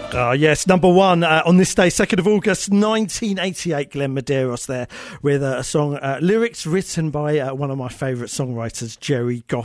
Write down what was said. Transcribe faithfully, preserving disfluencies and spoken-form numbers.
Oh, yes, number one uh, on this day, second of August, nineteen eighty-eight, Glenn Medeiros there with uh, a song, uh, lyrics written by uh, one of my favourite songwriters, Jerry Goff.